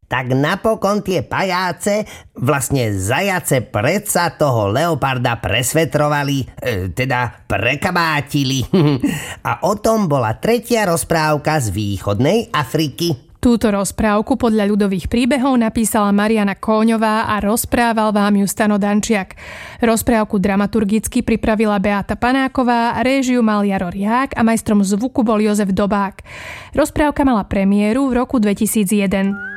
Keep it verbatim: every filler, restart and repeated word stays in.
tak napokon tie pajáce, vlastne zajace, predsa toho leoparda presvetrovali, e, teda prekabátili. A o tom bola tretia rozprávka z východnej Afriky. Túto rozprávku podľa ľudových príbehov napísala Mariana Kóňová a rozprával vám ju Stano Dančiak. Rozprávku dramaturgicky pripravila Beata Panáková, réžiu mal Jaro Riák a majstrom zvuku bol Jozef Dobák. Rozprávka mala premiéru v roku dvetisícjeden.